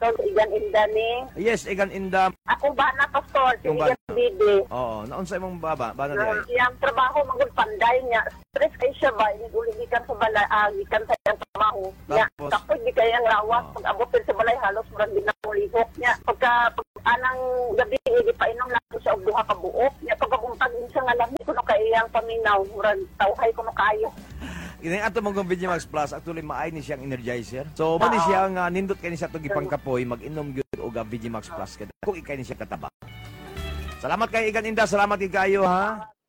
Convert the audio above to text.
Pastor Igan Indani. Yes, Igan Inda. Ako ba na, Pastor? Si Yung ba- Igan Bibi. Oo, naunsay mong baba na diay. Iyang trabaho magulpanday niya. Stress kayo siya ba? Inuligikan sa balay, gikan sa iyang trabaho. Ya, Tapos? tapos di kayang lawas. Pag abutin sa balay, halos murag din na lihok niya. Pagka anang gabi, di pa inom lang siya og duha ka buok. Niya pagkabuntag siya nga lamig kuno kay iyang paminaw, murag tawhay kuno kayo. Ini ato mong Vigimax Plus actually maay ni siyang energizer. So mo ni siya nga nindot kay ni siya tug ipangkapoy mag-inom gyud og Vigimax Plus kada kung ikay ni siya kataba. Salamat kay Igan Inda, salamat kay kayo ha.